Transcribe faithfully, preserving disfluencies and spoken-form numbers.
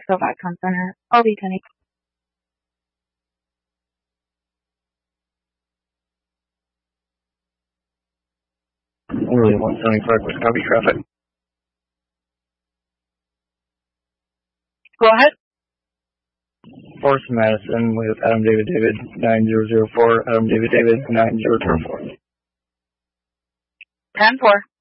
Bristol Vicon Center. I'll be Penny. William one seventy-five, with copy traffic. Go ahead. Forest Madison with Adam David David nine zero zero four, Adam David David nine zero zero four. ten four.